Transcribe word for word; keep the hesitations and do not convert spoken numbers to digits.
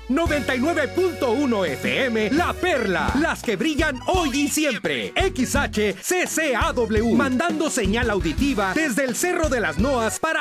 noventa y nueve punto uno F M, La Perla, las que brillan hoy y siempre. X H C C A W, mandando señal auditiva desde el Cerro de las Noas para